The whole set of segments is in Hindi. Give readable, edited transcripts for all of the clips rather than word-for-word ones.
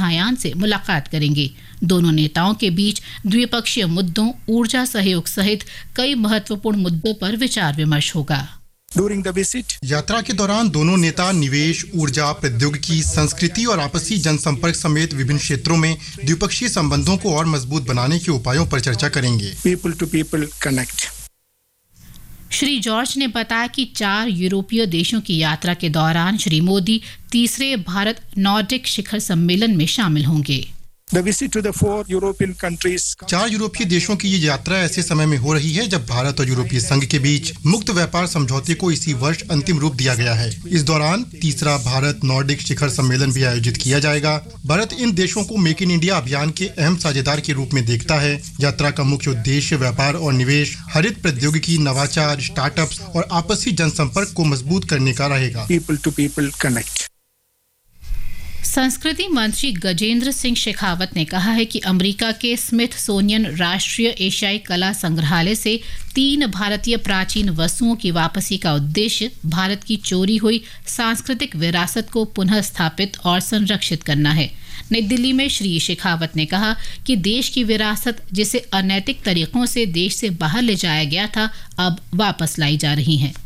मेघायान से मुलाकात करेंगे। दोनों नेताओं के बीच द्विपक्षीय मुद्दों, ऊर्जा सहयोग सहित कई महत्वपूर्ण मुद्दों पर विचार विमर्श होगा। यात्रा के दौरान दोनों नेता निवेश, ऊर्जा, प्रौद्योगिकी, संस्कृति और आपसी जनसंपर्क समेत विभिन्न क्षेत्रों में द्विपक्षीय संबंधों को और मजबूत बनाने के उपायों पर चर्चा करेंगे। People to people connect. Shri George ने बताया कि 4 यूरोपीय देशों की यात्रा के दौरान श्री मोदी तीसरे भारत नॉर्डिक शिखर सम्मेलन में शामिल होंगे। The visit to the 4 European countries. 4 यूरोपीय देशों की ये यात्रा ऐसे समय में हो रही है जब भारत और यूरोपीय संघ के बीच मुक्त व्यापार समझौते को इसी वर्ष अंतिम रूप दिया गया है। इस दौरान तीसरा भारत नॉर्डिक शिखर सम्मेलन भी आयोजित किया जाएगा। भारत इन देशों को मेक इन इंडिया अभियान के अहम साझेदार के रूप में देखता है। यात्रा का मुख्य उद्देश्य व्यापार और निवेश, हरित प्रौद्योगिकी, नवाचार, स्टार्टअप्स और आपसी जनसंपर्क को मजबूत करने का रहेगा। People to people connect. संस्कृति मंत्री गजेंद्र सिंह शेखावत ने कहा है कि अमेरिका के स्मिथसोनियन राष्ट्रीय एशियाई कला संग्रहालय से 3 भारतीय प्राचीन वस्तुओं की वापसी का उद्देश्य भारत की चोरी हुई सांस्कृतिक विरासत को पुनः स्थापित और संरक्षित करना है। नई दिल्ली में श्री शेखावत ने कहा कि देश की विरासत, जिसे अनैतिक तरीकों से देश से बाहर ले जाया गया था, अब वापस लाई जा रही है।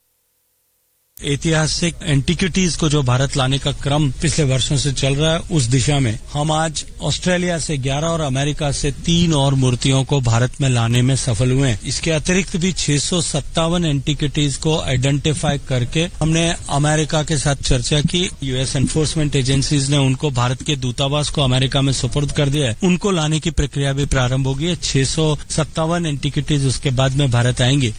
ऐतिहासिक एंटिक्विटीज को जो भारत लाने का क्रम पिछले वर्षों से चल रहा है, उस दिशा में हम आज ऑस्ट्रेलिया से 11 और अमेरिका से 3 और मूर्तियों को भारत में लाने में सफल हुए हैं। इसके अतिरिक्त भी 657 एंटिक्विटीज को आइडेंटिफाई करके हमने अमेरिका के साथ चर्चा की। यूएस एनफोर्समेंट एजेंसीज ने उनको भारत के दूतावास को अमेरिका में सुपुर्द कर दिया है। उनको लाने की प्रक्रिया भी प्रारंभ होगी है। 657 एंटिक्विटीज उसके बाद में भारत आएंगे।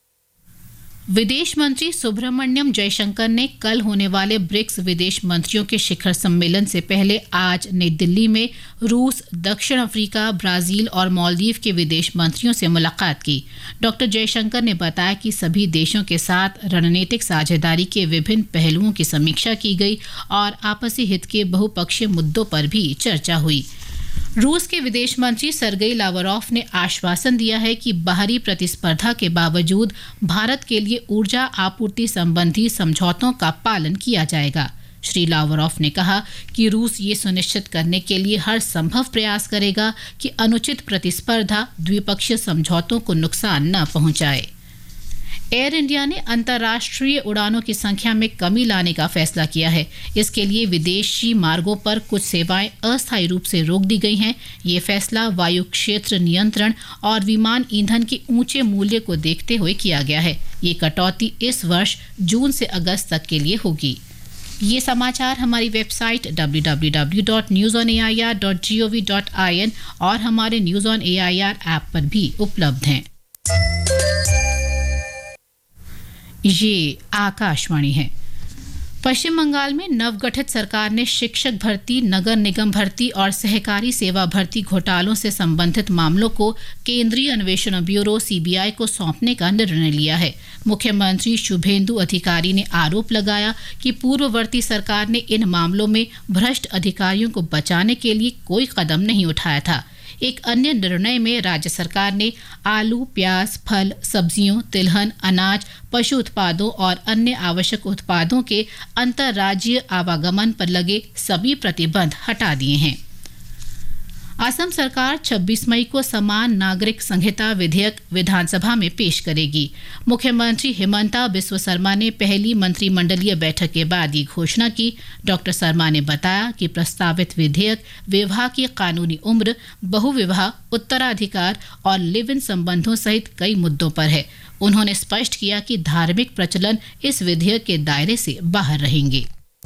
विदेश मंत्री सुब्रमण्यम जयशंकर ने कल होने वाले ब्रिक्स विदेश मंत्रियों के शिखर सम्मेलन से पहले आज नई दिल्ली में रूस, दक्षिण अफ्रीका, ब्राजील और मालदीव के विदेश मंत्रियों से मुलाकात की। डॉक्टर जयशंकर ने बताया कि सभी देशों के साथ रणनीतिक साझेदारी के विभिन्न पहलुओं की समीक्षा की गई और आपसी हित के बहुपक्षीय मुद्दों पर भी चर्चा हुई। रूस के विदेश मंत्री सरगेई लावरोफ ने आश्वासन दिया है कि बाहरी प्रतिस्पर्धा के बावजूद भारत के लिए ऊर्जा आपूर्ति संबंधी समझौतों का पालन किया जाएगा। श्री लावरोफ ने कहा कि रूस ये सुनिश्चित करने के लिए हर संभव प्रयास करेगा कि अनुचित प्रतिस्पर्धा द्विपक्षीय समझौतों को नुकसान न पहुंचाए। एयर इंडिया ने अंतर्राष्ट्रीय उड़ानों की संख्या में कमी लाने का फैसला किया है। इसके लिए विदेशी मार्गों पर कुछ सेवाएं अस्थायी रूप से रोक दी गई हैं। ये फैसला वायु क्षेत्र नियंत्रण और विमान ईंधन के ऊंचे मूल्य को देखते हुए किया गया है। ये कटौती इस वर्ष जून से अगस्त तक के लिए होगी। ये समाचार हमारी वेबसाइट www.newsonair.gov.in और हमारे न्यूज़ ऑन एआईआर ऐप पर भी उपलब्ध हैं। ये आकाशवाणी है। पश्चिम बंगाल में नवगठित सरकार ने शिक्षक भर्ती, नगर निगम भर्ती और सहकारी सेवा भर्ती घोटालों से संबंधित मामलों को केंद्रीय अन्वेषण ब्यूरो सीबीआई को सौंपने का निर्णय लिया है। मुख्यमंत्री शुभेंदु अधिकारी ने आरोप लगाया कि पूर्ववर्ती सरकार ने इन मामलों में भ्रष्ट अधिकारियों को बचाने के लिए कोई कदम नहीं उठाया था। एक अन्य निर्णय में राज्य सरकार ने आलू, प्याज, फल, सब्जियों, तिलहन, अनाज, पशु उत्पादों और अन्य आवश्यक उत्पादों के अंतर्राज्यीय आवागमन पर लगे सभी प्रतिबंध हटा दिए हैं। असम सरकार 26 मई को समान नागरिक संहिता विधेयक विधानसभा में पेश करेगी। मुख्यमंत्री हिमंता बिस्वा शर्मा ने पहली मंत्रिमंडलीय बैठक के बाद ये घोषणा की। डॉक्टर शर्मा ने बताया कि प्रस्तावित विधेयक विवाह की कानूनी उम्र, बहुविवाह, उत्तराधिकार और लिव इन संबंधों सहित कई मुद्दों पर है। उन्होंने स्पष्ट किया कि धार्मिक प्रचलन इस विधेयक के दायरे से बाहर रहेंगे।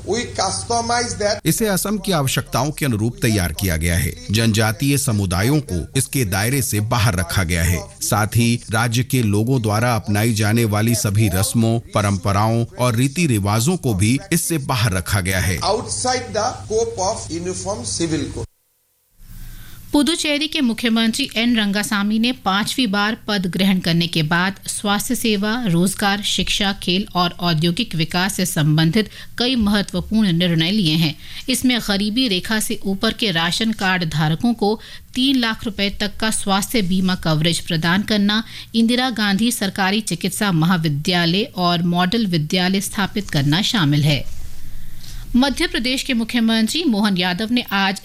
इसे असम की आवश्यकताओं के अनुरूप तैयार किया गया है। जनजातीय समुदायों को इसके दायरे से बाहर रखा गया है। साथ ही राज्य के लोगों द्वारा अपनाई जाने वाली सभी रस्मों, परंपराओं और रीति रिवाजों को भी इससे बाहर रखा गया है। Outside the scope of uniform civil code. Puducherry के मुख्यमंत्री एन रंगासामी ने 5वीं बार पद ग्रहण करने के बाद स्वास्थ्य सेवा, रोजगार, शिक्षा, खेल और औद्योगिक विकास से संबंधित कई महत्वपूर्ण निर्णय लिए हैं। इसमें गरीबी रेखा से ऊपर के राशन कार्ड धारकों को 3 लाख रुपए तक का स्वास्थ्य बीमा कवरेज प्रदान करना, इंदिरा गांधी सरकारी चिकित्सा महाविद्यालय और मॉडल विद्यालय स्थापित करना शामिल है। मध्य प्रदेश के मुख्यमंत्री मोहन यादव ने आज